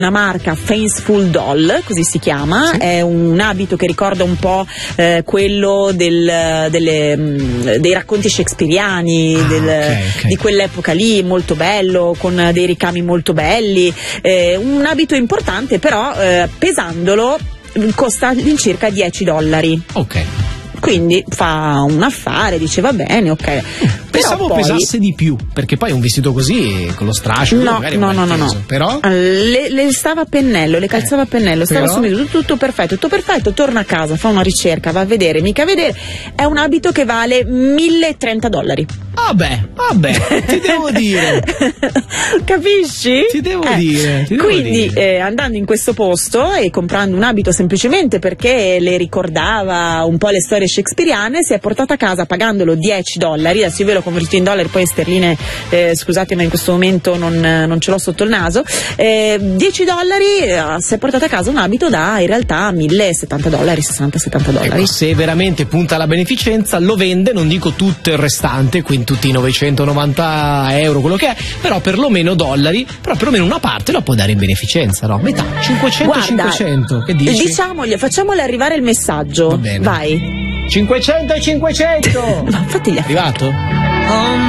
una marca Fanciful Doll, così si chiama, è un abito che ricorda un po' quello dei racconti shakespeariani, di quell'epoca lì, molto bello, con dei ricami molto belli, un abito importante, però pesandolo costa all'incirca $10. Ok. Quindi fa un affare, dice va bene, ok. Pensavo però poi pesasse di più, perché poi un vestito così con lo strascico no. Però le stava a pennello, le calzava a pennello, stava subito tutto perfetto, torna a casa, fa una ricerca, va a vedere, è un abito che vale $1.030. Vabbè, ti devo dire. Capisci? Ti devo dire. Quindi andando in questo posto e comprando un abito semplicemente perché le ricordava un po' le storie shakespeariane, si è portata a casa pagandolo $10. Adesso io ve lo convertito in dollari, poi in sterline, scusate, ma in questo momento non ce l'ho sotto il naso. $10, si è portata a casa un abito da in realtà $1.070, $60-70. Ecco, se veramente punta alla beneficenza, lo vende, non dico tutto il restante, quindi tutti i €990, quello che è, però perlomeno dollari, però perlomeno una parte la può dare in beneficenza, no? Metà, 500-500, che dici? Diciamogli, facciamole arrivare il messaggio. Va bene. Vai. 500 e 500! Ma infatti Arrivato?